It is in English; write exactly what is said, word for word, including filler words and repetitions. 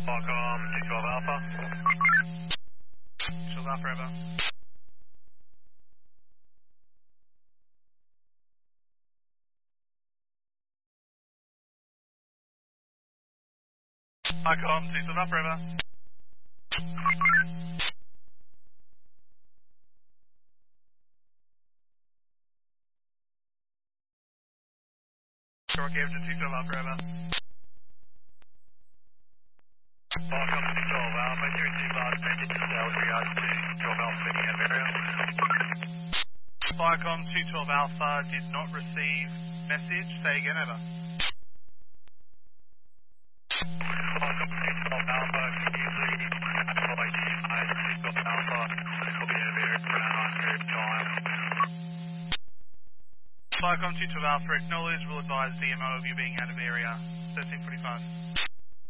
Qualcomm two twelve Alpha. twelve Alpha Ever. Qualcomm two twelve Alpha Ever. Rocky Everton two twelve Alpha Ever. Qualcomm two twelve Alpha, here to last message to sales regards to twelve Alpha in the area. Qualcomm two twelve Alpha did not receive message. Say again, over. Qualcomm two twelve Alpha, can you please advise two twelve Alpha, copy out of area for an unknown period of time. Qualcomm two twelve Alpha, acknowledge, will advise D M O of you being out of area. thirteen forty-five.